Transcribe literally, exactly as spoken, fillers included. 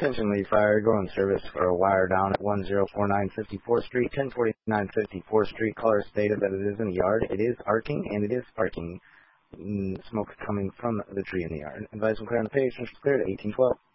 Attention, lead fire, going service for a wire down at one zero four nine fifty-fourth Street, ten forty-nine fifty-fourth Street. Caller stated that it is in the yard. It is arcing, and it is sparking. Mm, smoke coming from the tree in the yard. Advise and clear on the page. Clear at eighteen twelve.